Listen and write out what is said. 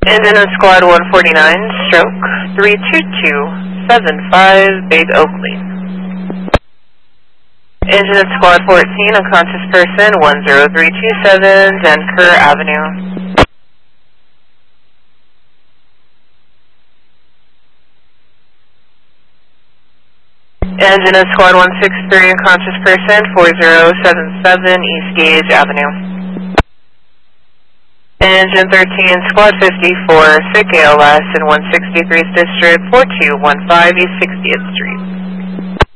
Engine of Squad 149, stroke 32275, Big Oakley. Engine of Squad 14, unconscious person, 10327, Denker Avenue. Engine of Squad 163, unconscious person, 4077, East Gage Avenue. Engine 13, Squad 54, sick ALS in 163th District, 4215 East 60th Street.